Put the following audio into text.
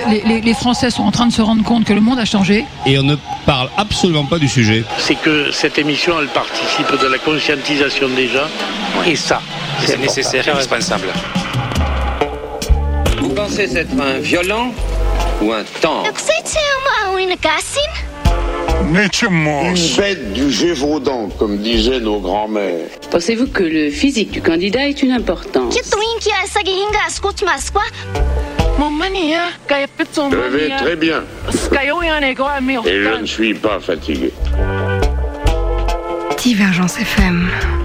les Français sont en train de se rendre compte que le monde a changé. Et on ne parle absolument pas du sujet. C'est que cette émission, elle participe de la conscientisation des gens. Et ça, c'est nécessaire et indispensable. Vous pensez être un violent ou un tendre? Une bête du Gévaudan, comme disaient nos grands-mères. Pensez-vous que le physique du candidat ait une importance? Je vais très bien. Et je ne suis pas fatigué. Divergence FM.